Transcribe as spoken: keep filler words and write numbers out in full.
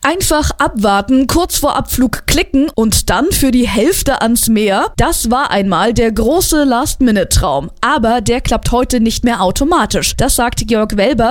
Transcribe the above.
Einfach abwarten, kurz vor Abflug klicken und dann für die Hälfte ans Meer. Das war einmal der große Last-Minute-Traum. Aber der klappt heute nicht mehr automatisch. Das sagt Georg Welber,